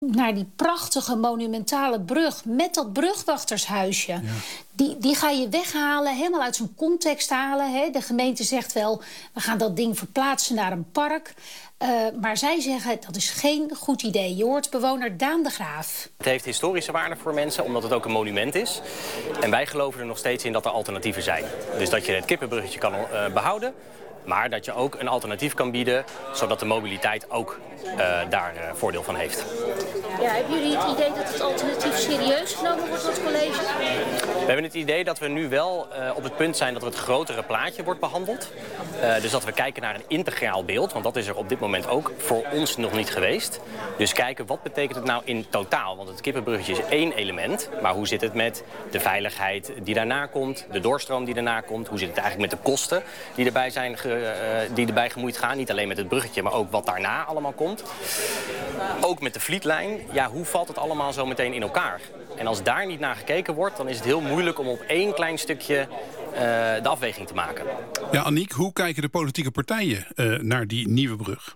naar die prachtige monumentale brug met dat brugwachtershuisje. Ja. Die ga je weghalen, helemaal uit zijn context halen. Hè. De gemeente zegt wel, we gaan dat ding verplaatsen naar een park. Maar zij zeggen, dat is geen goed idee. Je hoort bewoner Daan de Graaf. Het heeft historische waarde voor mensen, omdat het ook een monument is. En wij geloven er nog steeds in dat er alternatieven zijn. Dus dat je het kippenbruggetje kan behouden, maar dat je ook een alternatief kan bieden, zodat de mobiliteit ook daar voordeel van heeft. Ja, hebben jullie het idee dat het alternatief serieus genomen wordt door het college? We hebben het idee dat we nu wel op het punt zijn dat het grotere plaatje wordt behandeld. Dus dat we kijken naar een integraal beeld, want dat is er op dit moment ook voor ons nog niet geweest. Dus kijken, wat betekent het nou in totaal? Want het kippenbruggetje is één element, maar hoe zit het met de veiligheid die daarna komt, de doorstroom die daarna komt? Hoe zit het eigenlijk met de kosten die erbij gemoeid gaan? Niet alleen met het bruggetje, maar ook wat daarna allemaal komt. Ook met de Vlietlijn, ja, hoe valt het allemaal zo meteen in elkaar? En als daar niet naar gekeken wordt, dan is het heel moeilijk om op één klein stukje de afweging te maken. Ja, Aniek, hoe kijken de politieke partijen naar die nieuwe brug?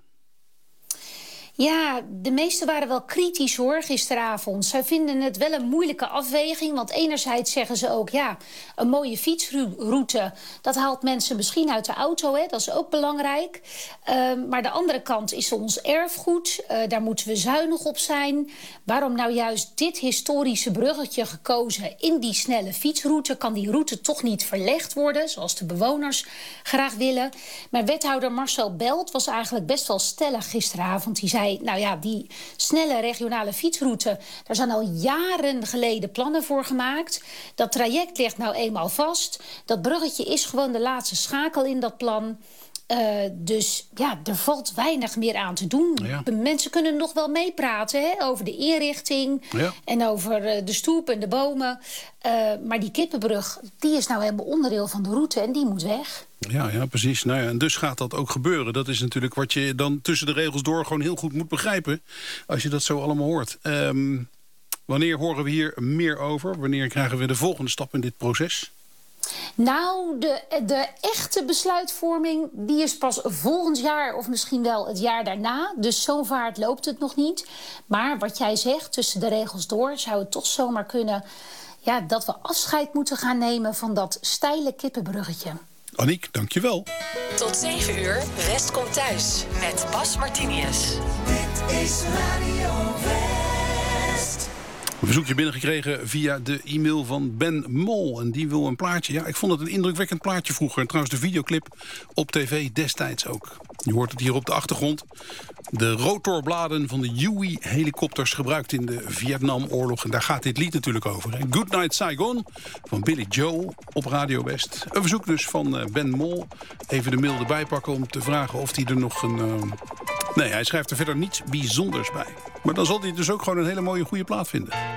Ja, de meesten waren wel kritisch hoor gisteravond. Zij vinden het wel een moeilijke afweging. Want enerzijds zeggen ze ook, ja, een mooie fietsroute, dat haalt mensen misschien uit de auto. Hè? Dat is ook belangrijk. Maar de andere kant is ons erfgoed. Daar moeten we zuinig op zijn. Waarom nou juist dit historische bruggetje gekozen in die snelle fietsroute? Kan die route toch niet verlegd worden, zoals de bewoners graag willen? Maar wethouder Marcel Belt was eigenlijk best wel stellig gisteravond. Die zei, nou ja, die snelle regionale fietsroute, daar zijn al jaren geleden plannen voor gemaakt. Dat traject ligt nou eenmaal vast. Dat bruggetje is gewoon de laatste schakel in dat plan. Dus ja, er valt weinig meer aan te doen. Ja. Mensen kunnen nog wel meepraten over de inrichting, ja, en over de stoep en de bomen. Maar die kippenbrug, die is nou helemaal onderdeel van de route en die moet weg. Ja, precies. Nou ja, en dus gaat dat ook gebeuren. Dat is natuurlijk wat je dan tussen de regels door gewoon heel goed moet begrijpen, als je dat zo allemaal hoort. Wanneer horen we hier meer over? Wanneer krijgen we de volgende stap in dit proces? Nou, de echte besluitvorming, die is pas volgend jaar of misschien wel het jaar daarna. Dus zo vaart loopt het nog niet. Maar wat jij zegt, tussen de regels door, zou het toch zomaar kunnen, ja, dat we afscheid moeten gaan nemen van dat steile kippenbruggetje. Aniek, dankjewel. Tot 7 uur, West komt thuis met Bas Martinius. Dit is Radio West. Een verzoekje binnengekregen via de e-mail van Ben Mol. En die wil een plaatje. Ja, ik vond het een indrukwekkend plaatje vroeger. En trouwens de videoclip op tv destijds ook. Je hoort het hier op de achtergrond. De rotorbladen van de Huey-helikopters gebruikt in de Vietnamoorlog. En daar gaat dit lied natuurlijk over. Hè? Good Night Saigon van Billy Joel op Radio West. Een verzoek dus van Ben Mol. Even de mail erbij pakken om te vragen of hij er nog een... Nee, hij schrijft er verder niets bijzonders bij. Maar dan zal hij dus ook gewoon een hele mooie goede plaat vinden.